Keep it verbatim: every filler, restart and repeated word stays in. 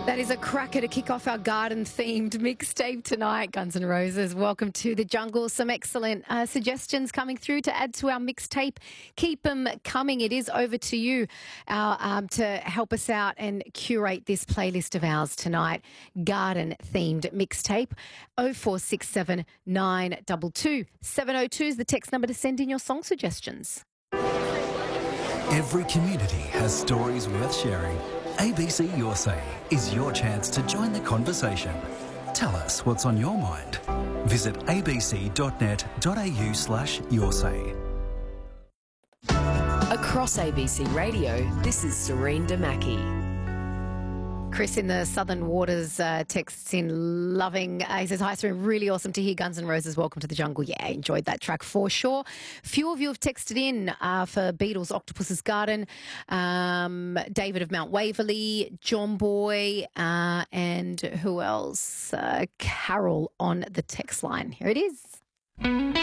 That is a cracker to kick off our garden-themed mixtape tonight, Guns N' Roses. Welcome to the jungle. Some excellent uh, suggestions coming through to add to our mixtape. Keep them coming. It is over to you uh, um, to help us out and curate this playlist of ours tonight. Garden-themed mixtape. oh four six seven nine two two seven oh two is the text number to send in your song suggestions. Every community has stories worth sharing. A B C Your Say is your chance to join the conversation. Tell us what's on your mind. Visit abc.net.au slash your say. Across A B C Radio, this is Serene Damaki. Chris in the Southern Waters uh, texts in loving. Uh, he says, hi, Serene, really awesome to hear Guns N' Roses. Welcome to the jungle. Yeah, enjoyed that track for sure. Few of you have texted in uh, for Beatles' Octopus's Garden, um, David of Mount Waverley, John Boy, uh, and who else? Uh, Carol on the text line. Here it is.